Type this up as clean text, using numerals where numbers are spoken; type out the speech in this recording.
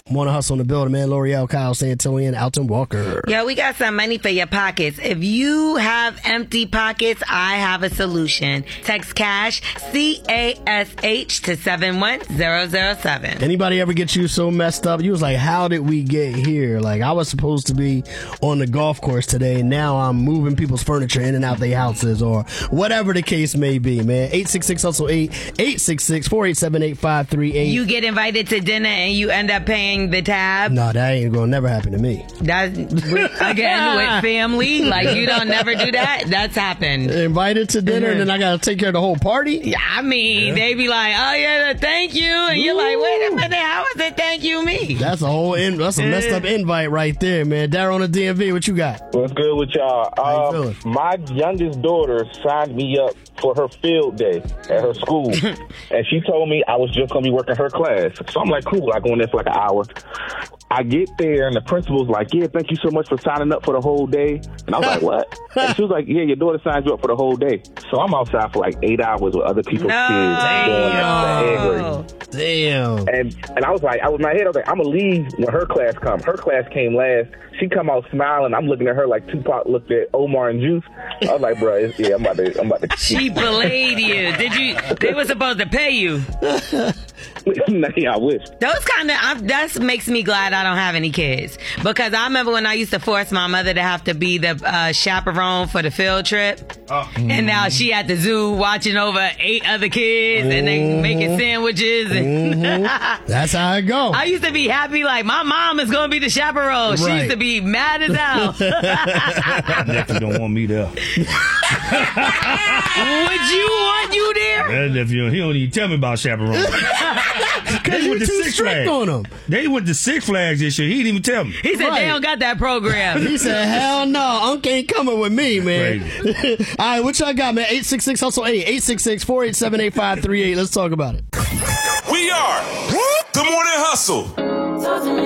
Morning Hustle in the building, man. L'Oreal, Kyle, Santillian, Alton Walker. Yo, we got some money for your pockets. If you have empty pockets, I have a solution. Text cash, CASH to 71007. Anybody ever get you so messed up? You was like, how did we get here? Like, I was supposed to be on the golf course today, and now I'm moving people's furniture in and out their houses, or whatever the case may be, man. 866-HUSTLE-8, 866-487-8538. You get invited to dinner and you end up paying the tab. No, that ain't gonna never happen to me. That's again with family. Like, you don't never do that. That's happened. Invited to dinner and then I gotta take care of the whole party? Yeah, I mean, they be like, oh yeah, thank you. And you're like, wait a minute, how is it thank you me? That's that's a messed up invite right there, man. Darryl on the DMV, what you got? What's good with y'all? How you feeling? My youngest daughter signed me up for her field day at her school. And she told me I was just going to be working her class. So I'm like, cool. I go in there for like an hour. I get there and the principal's like, yeah, thank you so much for signing up for the whole day. And I was like, what? And she was like, yeah, your daughter signed you up for the whole day. So I'm outside for like 8 hours with other people's kids. Damn. And I was like, in my head, I was like, I'm going to leave when her class comes. Her class came last. She come out smiling. I'm looking at her like Tupac looked at Omar and Juice. I was like, bro, yeah, I'm about to. She belayed you. They were supposed to pay you. Yeah, I wish. That makes me glad I don't have any kids. Because I remember when I used to force my mother to have to be the chaperone for the field trip. And now she at the zoo watching over 8 other kids and they making sandwiches. And That's how it go. I used to be happy like my mom is going to be the chaperone. She used to be mad as hell. Nephew don't want me there. Would you want you there? That nephew, he don't even tell me about chaperone. Because you too strict on them. They went to Six Flags this year. He didn't even tell me. He said they don't got that program. He said, hell no, Unc ain't coming with me, man. All right, what y'all got, man? 866-HUSTLE-8, 866-487-8538. Let's talk about it. We are the Morning Hustle.